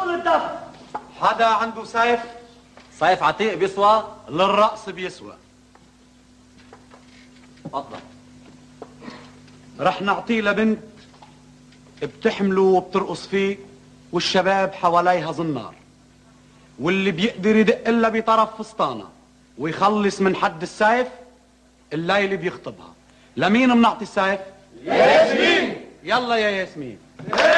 طول الدف. حدا عنده سيف؟ سيف عتيق بيسوى؟ للرأس بيسوى. اتفضل. رح نعطيه لبنت بتحمله وبترقص فيه والشباب حواليها زنار، واللي بيقدر يدق لها بطرف فستانة ويخلص من حد السيف الليلة بيخطبها. لمين بنعطي السيف؟ ياسمين. يلا يا ياسمين.